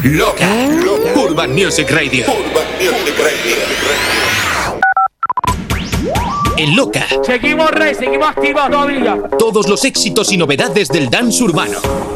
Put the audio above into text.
Loca. Urban Music Radio. En Loca. Seguimos, Rey, seguimos activos todavía. Todos los éxitos y novedades del dance urbano.